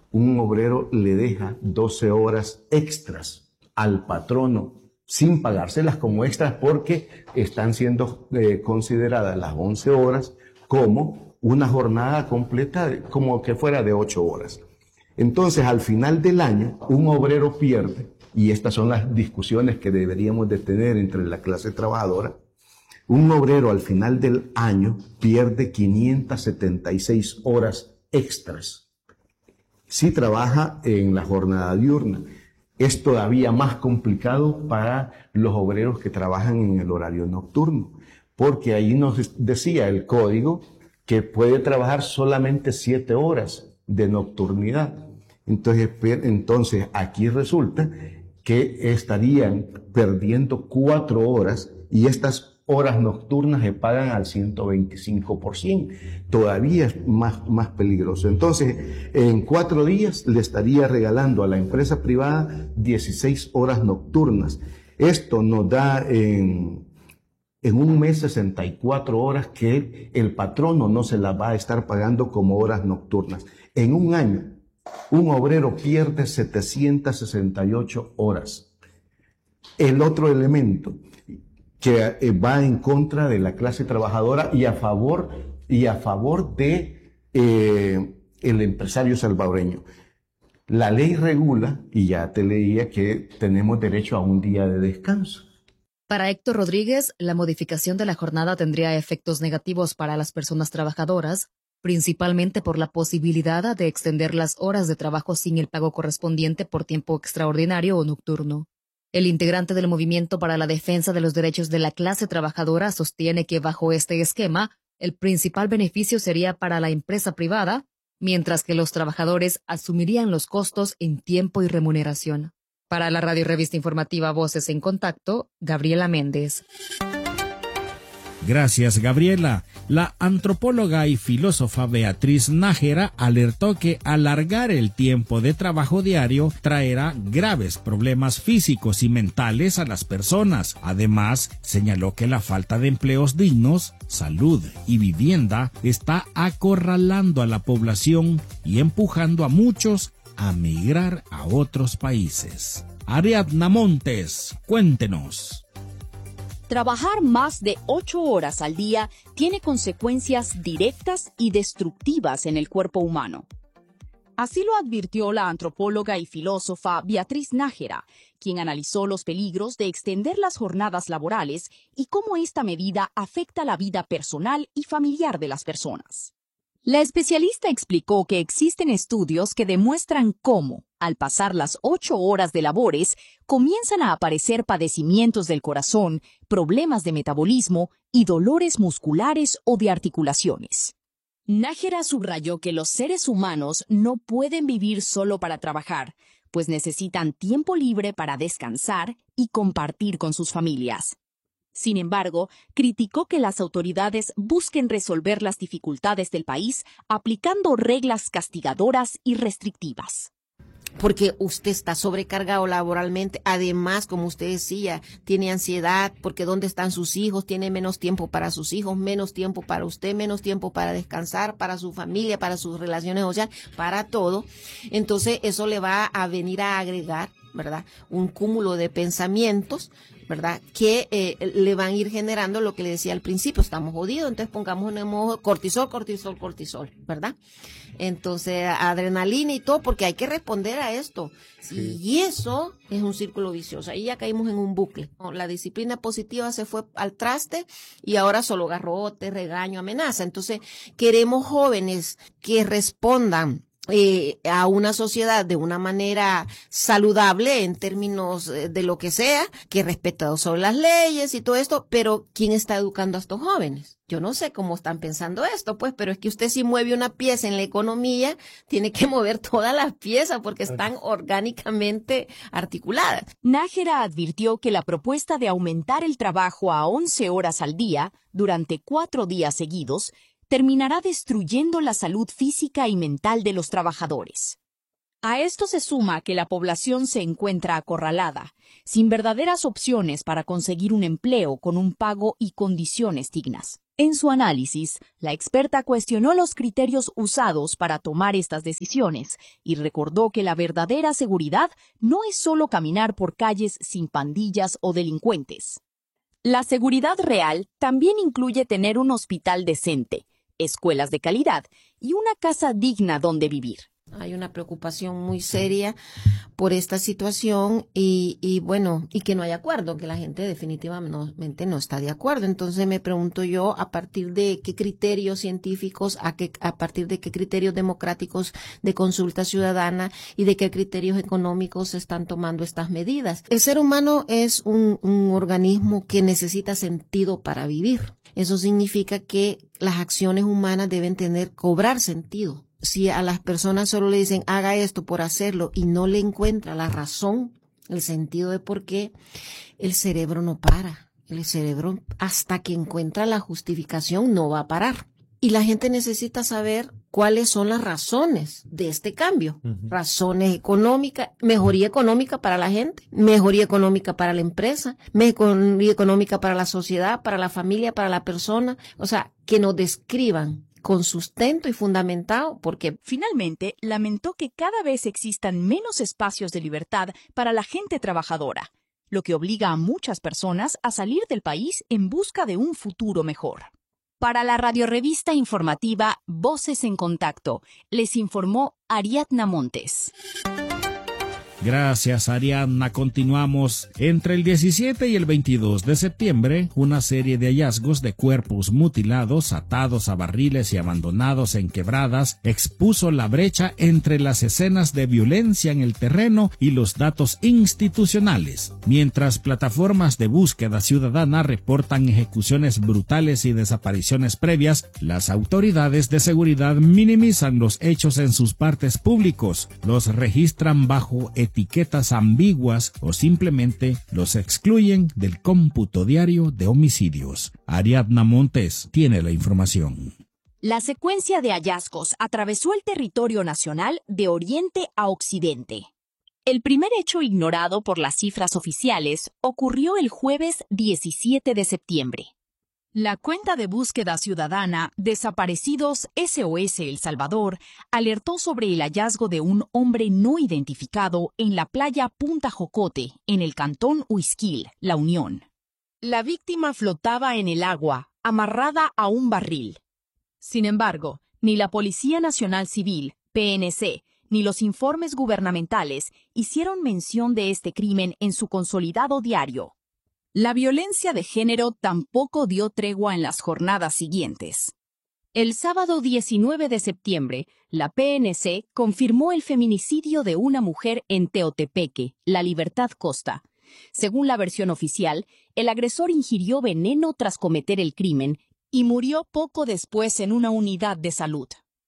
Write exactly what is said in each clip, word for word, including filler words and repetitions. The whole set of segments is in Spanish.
un obrero le deja doce horas extras al patrono sin pagárselas como extras porque están siendo eh, consideradas las once horas como una jornada completa, de, como que fuera de ocho horas. Entonces, al final del año, un obrero pierde, y estas son las discusiones que deberíamos de tener entre la clase trabajadora, un obrero al final del año pierde quinientas setenta y seis horas extras si trabaja en la jornada diurna. Es todavía más complicado para los obreros que trabajan en el horario nocturno, porque ahí nos decía el código que puede trabajar solamente siete horas de nocturnidad. Entonces, entonces aquí resulta que estarían perdiendo cuatro horas y estas horas nocturnas se pagan al ciento veinticinco por ciento. Todavía es más, más peligroso. Entonces, en cuatro días le estaría regalando a la empresa privada dieciséis horas nocturnas. Esto nos da en, en un mes sesenta y cuatro horas que el patrono no se las va a estar pagando como horas nocturnas. En un año, un obrero pierde setecientas sesenta y ocho horas. El otro elemento que va en contra de la clase trabajadora y a favor, y a favor de eh, el empresario salvadoreño. La ley regula, y ya te leía, que tenemos derecho a un día de descanso. Para Héctor Rodríguez, la modificación de la jornada tendría efectos negativos para las personas trabajadoras, principalmente por la posibilidad de extender las horas de trabajo sin el pago correspondiente por tiempo extraordinario o nocturno. El integrante del Movimiento para la Defensa de los Derechos de la Clase Trabajadora sostiene que bajo este esquema, el principal beneficio sería para la empresa privada, mientras que los trabajadores asumirían los costos en tiempo y remuneración. Para la Radio Revista Informativa Voces en Contacto, Gabriela Méndez. Gracias, Gabriela. La antropóloga y filósofa Beatriz Nájera alertó que alargar el tiempo de trabajo diario traerá graves problemas físicos y mentales a las personas. Además, señaló que la falta de empleos dignos, salud y vivienda está acorralando a la población y empujando a muchos a migrar a otros países. Ariadna Montes, cuéntenos. Trabajar más de ocho horas al día tiene consecuencias directas y destructivas en el cuerpo humano. Así lo advirtió la antropóloga y filósofa Beatriz Nájera, quien analizó los peligros de extender las jornadas laborales y cómo esta medida afecta la vida personal y familiar de las personas. La especialista explicó que existen estudios que demuestran cómo, al pasar las ocho horas de labores, comienzan a aparecer padecimientos del corazón, problemas de metabolismo y dolores musculares o de articulaciones. Nájera subrayó que los seres humanos no pueden vivir solo para trabajar, pues necesitan tiempo libre para descansar y compartir con sus familias. Sin embargo, criticó que las autoridades busquen resolver las dificultades del país aplicando reglas castigadoras y restrictivas. Porque usted está sobrecargado laboralmente, además, como usted decía, tiene ansiedad, porque ¿dónde están sus hijos? Tiene menos tiempo para sus hijos, menos tiempo para usted, menos tiempo para descansar, para su familia, para sus relaciones sociales, para todo. Entonces, eso le va a venir a agregar, ¿verdad?, un cúmulo de pensamientos, ¿verdad?, que eh, le van a ir generando lo que le decía al principio, estamos jodidos, entonces pongamos en modo cortisol, cortisol, cortisol, ¿verdad? Entonces, adrenalina y todo, porque hay que responder a esto. Sí. Y eso es un círculo vicioso. Ahí ya caímos en un bucle. La disciplina positiva se fue al traste y ahora solo garrote, regaño, amenaza. Entonces, queremos jóvenes que respondan Eh, a una sociedad de una manera saludable en términos de lo que sea, que respeta sobre las leyes y todo esto, pero ¿quién está educando a estos jóvenes? Yo no sé cómo están pensando esto, pues, pero es que usted si mueve una pieza en la economía, tiene que mover todas las piezas porque están orgánicamente articuladas. Nájera advirtió que la propuesta de aumentar el trabajo a once horas al día durante cuatro días seguidos terminará destruyendo la salud física y mental de los trabajadores. A esto se suma que la población se encuentra acorralada, sin verdaderas opciones para conseguir un empleo con un pago y condiciones dignas. En su análisis, la experta cuestionó los criterios usados para tomar estas decisiones y recordó que la verdadera seguridad no es solo caminar por calles sin pandillas o delincuentes. La seguridad real también incluye tener un hospital decente, escuelas de calidad y una casa digna donde vivir. Hay una preocupación muy seria por esta situación y, y bueno, y que no hay acuerdo, que la gente definitivamente no está de acuerdo. Entonces me pregunto yo, a partir de qué criterios científicos, a, qué, a partir de qué criterios democráticos de consulta ciudadana y de qué criterios económicos se están tomando estas medidas. El ser humano es un, un organismo que necesita sentido para vivir. Eso significa que las acciones humanas deben tener, cobrar sentido. Si a las personas solo le dicen haga esto por hacerlo y no le encuentra la razón, el sentido de por qué, el cerebro no para. El cerebro, hasta que encuentra la justificación, no va a parar. Y la gente necesita saber cuáles son las razones de este cambio. Uh-huh. Razones económicas, mejoría económica para la gente, mejoría económica para la empresa, mejoría económica para la sociedad, para la familia, para la persona. O sea, que nos describan con sustento y fundamentado, porque finalmente lamentó que cada vez existan menos espacios de libertad para la gente trabajadora, lo que obliga a muchas personas a salir del país en busca de un futuro mejor. Para la radiorevista informativa Voces en Contacto, les informó Ariadna Montes. Gracias, Ariadna. Continuamos. Entre el diecisiete y el veintidós de septiembre, una serie de hallazgos de cuerpos mutilados, atados a barriles y abandonados en quebradas, expuso la brecha entre las escenas de violencia en el terreno y los datos institucionales. Mientras plataformas de búsqueda ciudadana reportan ejecuciones brutales y desapariciones previas, las autoridades de seguridad minimizan los hechos en sus partes públicos, los registran bajo etiquetas ambiguas o simplemente los excluyen del cómputo diario de homicidios. Ariadna Montes tiene la información. La secuencia de hallazgos atravesó el territorio nacional de oriente a occidente. El primer hecho ignorado por las cifras oficiales ocurrió el jueves diecisiete de septiembre. La cuenta de búsqueda ciudadana Desaparecidos S O S El Salvador alertó sobre el hallazgo de un hombre no identificado en la playa Punta Jocote, en el cantón Huizquil, La Unión. La víctima flotaba en el agua, amarrada a un barril. Sin embargo, ni la Policía Nacional Civil, P N C, ni los informes gubernamentales hicieron mención de este crimen en su consolidado diario. La violencia de género tampoco dio tregua en las jornadas siguientes. El sábado diecinueve de septiembre, la P N C confirmó el feminicidio de una mujer en Teotepeque, La Libertad Costa. Según la versión oficial, el agresor ingirió veneno tras cometer el crimen y murió poco después en una unidad de salud.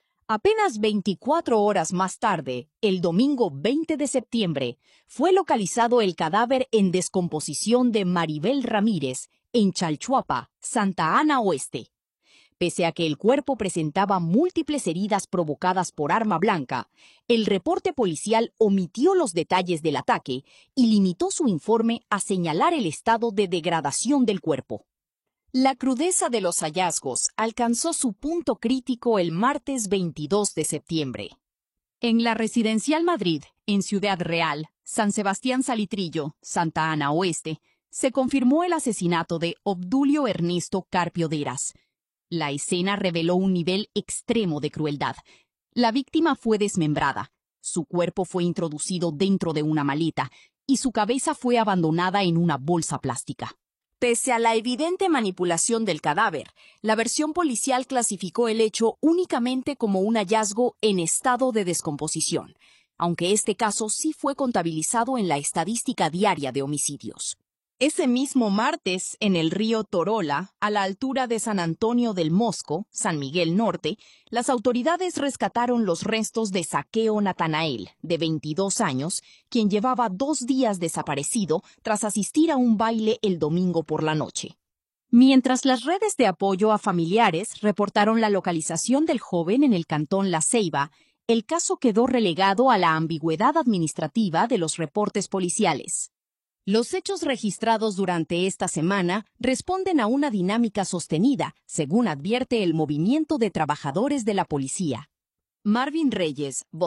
Apenas veinticuatro horas más tarde, el domingo veinte de septiembre, fue localizado el cadáver en descomposición de Maribel Ramírez, en Chalchuapa, Santa Ana Oeste. Pese a que el cuerpo presentaba múltiples heridas provocadas por arma blanca, el reporte policial omitió los detalles del ataque y limitó su informe a señalar el estado de degradación del cuerpo. La crudeza de los hallazgos alcanzó su punto crítico el martes veintidós de septiembre. En la Residencial Madrid, en Ciudad Real, San Sebastián Salitrillo, Santa Ana Oeste, se confirmó el asesinato de Obdulio Ernesto Carpio Deras. La escena reveló un nivel extremo de crueldad. La víctima fue desmembrada, su cuerpo fue introducido dentro de una maleta y su cabeza fue abandonada en una bolsa plástica. Pese a la evidente manipulación del cadáver, la versión policial clasificó el hecho únicamente como un hallazgo en estado de descomposición, aunque este caso sí fue contabilizado en la estadística diaria de homicidios. Ese mismo martes, en el río Torola, a la altura de San Antonio del Mosco, San Miguel Norte, las autoridades rescataron los restos de Saqueo Natanael, de veintidós años, quien llevaba dos días desaparecido tras asistir a un baile el domingo por la noche. Mientras las redes de apoyo a familiares reportaron la localización del joven en el cantón La Ceiba, el caso quedó relegado a la ambigüedad administrativa de los reportes policiales. Los hechos registrados durante esta semana responden a una dinámica sostenida, según advierte el Movimiento de Trabajadores de la Policía. Marvin Reyes,